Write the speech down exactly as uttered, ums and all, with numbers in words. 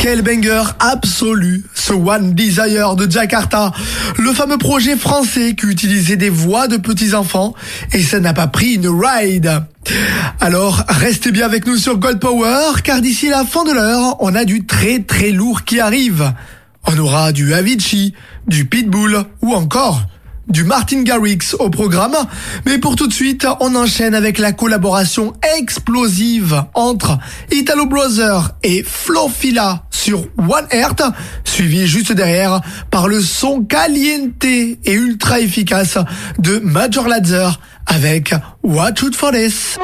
Quel banger absolu, ce One Desire de Jakarta, le fameux projet français qui utilisait des voix de petits-enfants et ça n'a pas pris une ride. Alors, restez bien avec nous sur Gold Power, car d'ici la fin de l'heure, on a du très très lourd qui arrive. On aura du Avicii, du Pitbull ou encore du Martin Garrix au programme. Mais pour tout de suite, on enchaîne avec la collaboration explosive entre Italo Brother et Flo Fila sur One Earth, suivi juste derrière par le son caliente et ultra efficace de Major Lazer avec Watch Out For This.